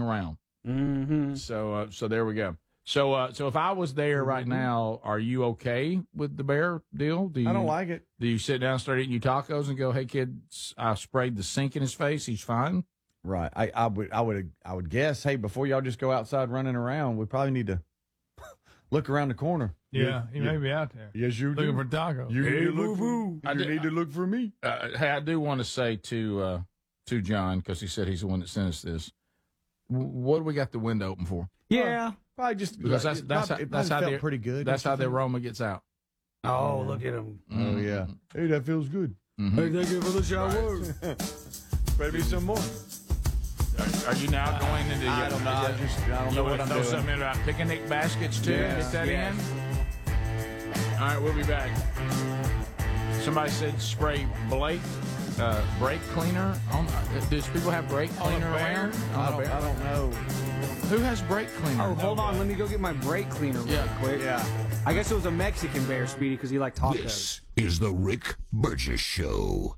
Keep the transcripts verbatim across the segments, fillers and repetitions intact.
around. Mm-hmm. So, uh, so there we go. So, uh, so if I was there right Mm-hmm. now, are you okay with the bear deal? Do you, I don't like it. Do you sit down and start eating your tacos and go, "Hey, kid, I sprayed the sink in his face. He's fine." Right. I, I would I would I would guess, hey, before y'all just go outside running around, we probably need to look around the corner. Yeah, he may be out there. Yes, you Looking do. for tacos. You, Hey, need, to look boo-boo. for, I you did- need to look for me. Uh, hey, I do want to say to uh, to John, because he said he's the one that sent us this. w- What do we got the window open for? Yeah. Probably just Because that's it that's probably- how, it that's probably how felt the pretty good. That's how the don't you aroma gets out. Oh, look at him. think? Oh yeah. Hey, that feels good. Hey, thank you for the shower. Better be some more. Are, are you now going into? I don't know. I just I don't You know want what to I'm throw doing. something in about picnic baskets too? Yes, Get that yes. in. All right, we'll be back. Somebody said spray Blake uh, brake cleaner. On, uh, does people have brake cleaner around? I On a don't, bear? I don't know. Who has brake cleaner? Oh, hold on. Let me go get my brake cleaner real Yeah. quick. Yeah. I guess it was a Mexican bear, Speedy, because he liked tacos. This is the Rick Burgess Show.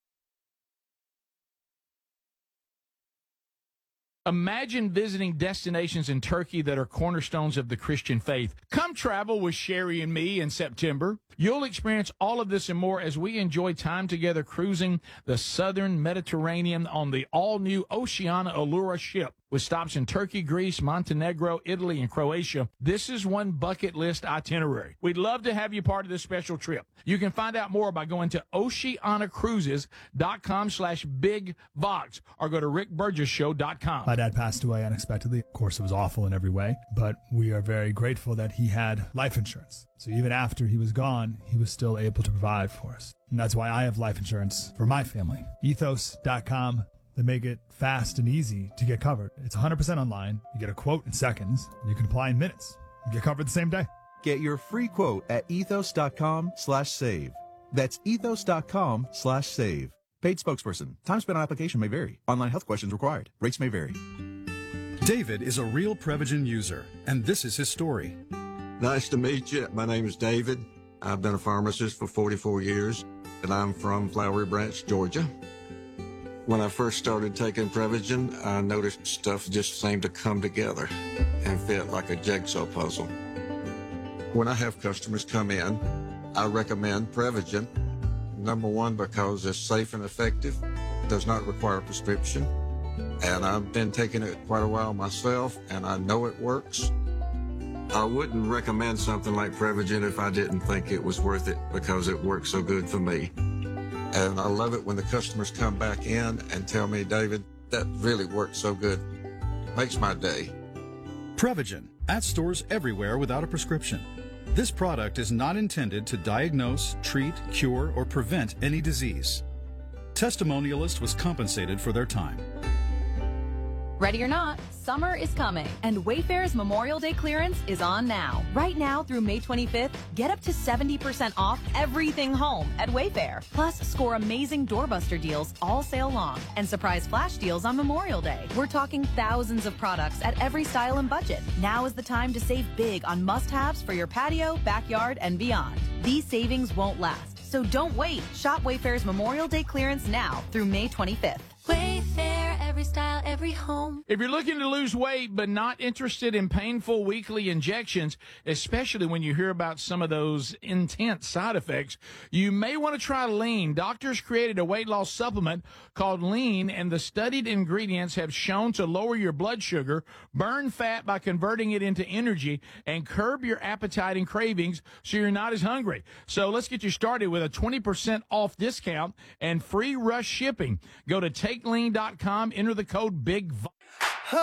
Imagine visiting destinations in Turkey that are cornerstones of the Christian faith. Come travel with Sherry and me in September. You'll experience all of this and more as we enjoy time together cruising the southern Mediterranean on the all-new Oceana Allura ship. With stops in Turkey, Greece, Montenegro, Italy, and Croatia, this is one bucket list itinerary. We'd love to have you part of this special trip. You can find out more by going to oceanacruises.com slash big vox or go to rick burgess show dot com. My dad passed away unexpectedly. Of course, it was awful in every way, but we are very grateful that he had life insurance. So even after he was gone, he was still able to provide for us. And that's why I have life insurance for my family. ethos dot com. They make it fast and easy to get covered. It's one hundred percent online. You get a quote in seconds. You can apply in minutes. You get covered the same day. Get your free quote at ethos.com slash save. That's ethos.com slash save. Paid spokesperson. Time spent on application may vary. Online health questions required. Rates may vary. David is a real Prevagen user, and this is his story. Nice to meet you. My name is David. I've been a pharmacist for forty-four years, and I'm from Flowery Branch, Georgia. When I first started taking Prevagen, I noticed stuff just seemed to come together and fit like a jigsaw puzzle. When I have customers come in, I recommend Prevagen. Number one, because it's safe and effective, does not require a prescription, and I've been taking it quite a while myself, and I know it works. I wouldn't recommend something like Prevagen if I didn't think it was worth it because it works so good for me. And I love it when the customers come back in and tell me, David, that really worked so good. Makes my day. Prevagen, at stores everywhere without a prescription. This product is not intended to diagnose, treat, cure, or prevent any disease. Testimonialist was compensated for their time. Ready or not, summer is coming, and Wayfair's Memorial Day clearance is on now. Right now through May twenty-fifth, get up to seventy percent off everything home at Wayfair. Plus, score amazing doorbuster deals all sale long and surprise flash deals on Memorial Day. We're talking thousands of products at every style and budget. Now is the time to save big on must-haves for your patio, backyard, and beyond. These savings won't last, so don't wait. Shop Wayfair's Memorial Day clearance now through May twenty-fifth. Wayfair, every style, every home. If you're looking to lose weight but not interested in painful weekly injections, especially when you hear about some of those intense side effects, you may want to try Lean. Doctors created a weight loss supplement called Lean, and the studied ingredients have shown to lower your blood sugar, burn fat by converting it into energy, and curb your appetite and cravings so you're not as hungry. So let's get you started with a twenty percent off discount and free rush shipping. Go to take lean dot com, enter the code BIGVOX.